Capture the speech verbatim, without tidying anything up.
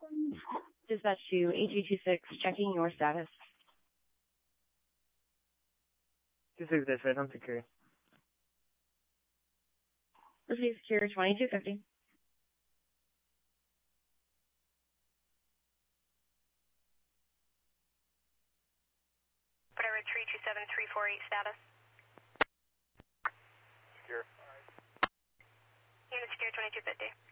Dispatch to A G two six, checking your status. two six dispatch, I'm secure. Proceed secure twenty-two fifty. Whatever, three two seven three four eight status. Secure. Unit secure twenty-two fifty.